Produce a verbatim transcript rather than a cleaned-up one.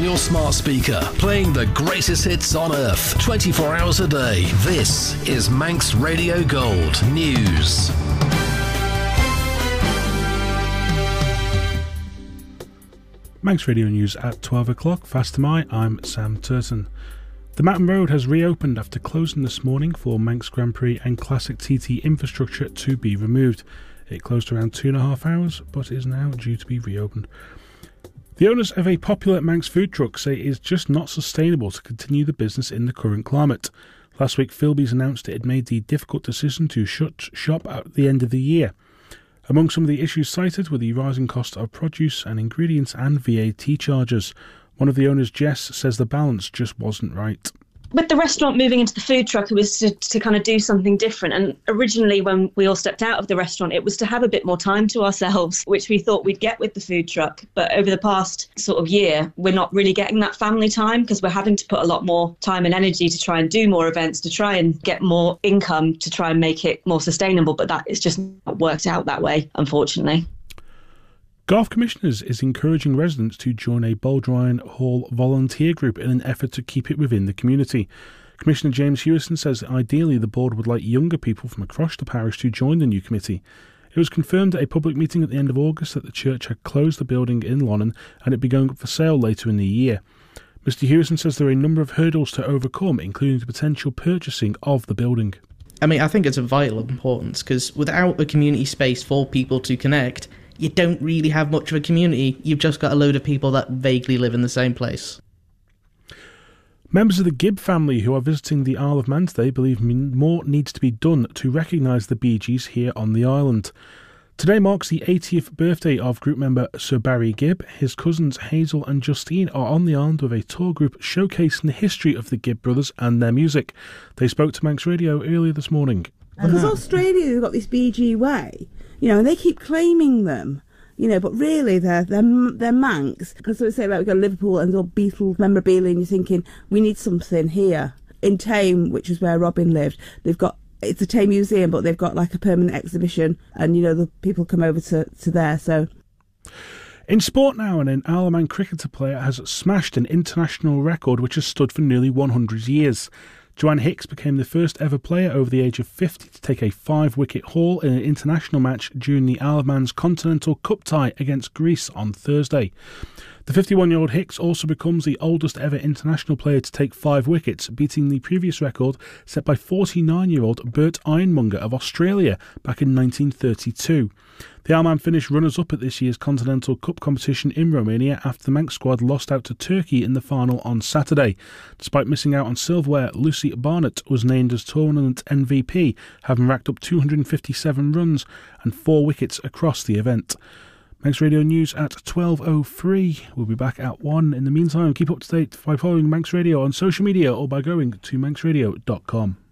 your smart speaker, playing the greatest hits on earth, twenty-four hours a day. This is Manx Radio Gold News. Manx Radio News at twelve o'clock. Fast am I, I'm Sam Turton. The Matton Road has reopened after closing this morning for Manx Grand Prix and Classic T T infrastructure to be removed. It closed around two and a half hours, but is now due to be reopened. The owners of a popular Manx food truck say it is just not sustainable to continue the business in the current climate. Last week, Philby's announced it had made the difficult decision to shut shop at the end of the year. Among some of the issues cited were the rising cost of produce and ingredients and V A T charges. One of the owners, Jess, says the balance just wasn't right. With the restaurant moving into the food truck, it was to, to kind of do something different. And originally, when we all stepped out of the restaurant, it was to have a bit more time to ourselves, which we thought we'd get with the food truck. But over the past sort of year, we're not really getting that family time because we're having to put a lot more time and energy to try and do more events, to try and get more income, to try and make it more sustainable. But that it's just not worked out that way, unfortunately. Garth Commissioners is encouraging residents to join a Baldrine Hall volunteer group in an effort to keep it within the community. Commissioner James Hewison says that ideally the board would like younger people from across the parish to join the new committee. It was confirmed at a public meeting at the end of August that the church had closed the building in Lonnon and it be going up for sale later in the year. Mister Hewison says there are a number of hurdles to overcome, including the potential purchasing of the building. I mean, I think it's of vital importance because without a community space for people to connect, you don't really have much of a community. You've just got a load of people that vaguely live in the same place. Members of the Gibb family who are visiting the Isle of Man today believe more needs to be done to recognise the Bee Gees here on the island. Today marks the eightieth birthday of group member Sir Barry Gibb. His cousins Hazel and Justine are on the island with a tour group showcasing the history of the Gibb brothers and their music. They spoke to Manx Radio earlier this morning. Because Australia have got this B G way, you know, and they keep claiming them, you know, but really they're they're, they're Manx. Because we say like we go to Liverpool and all Beatles memorabilia, and you're thinking we need something here in Tame, which is where Robin lived. They've got it's a Tame museum, but they've got like a permanent exhibition, and you know the people come over to to there. So. In sport now, an Isle of Man cricketer player has smashed an international record which has stood for nearly one hundred years. Joanne Hicks became the first ever player over the age of fifty to take a five-wicket haul in an international match during the Isle of Man's Continental Cup tie against Greece on Thursday. The fifty-one-year-old Hicks also becomes the oldest ever international player to take five wickets, beating the previous record set by forty-nine-year-old Bert Ironmonger of Australia back in nineteen thirty-two. The Isle of Man finished runners-up at this year's Continental Cup competition in Romania after the Manx squad lost out to Turkey in the final on Saturday. Despite missing out on silverware, Lucy Barnett was named as tournament M V P, having racked up two hundred fifty-seven runs and four wickets across the event. Manx Radio News at twelve oh three. We'll be back at one. In the meantime, keep up to date by following Manx Radio on social media or by going to manx radio dot com.